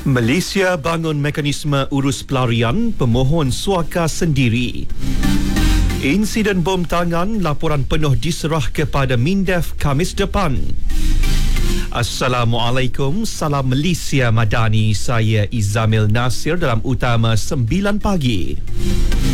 Malaysia bangun mekanisme urus pelarian pemohon suaka sendiri. Insiden bom tangan, laporan penuh diserah kepada Mindef Khamis depan. Assalamualaikum, salam Malaysia Madani. Saya Izamil Nasir dalam Utama 9 pagi.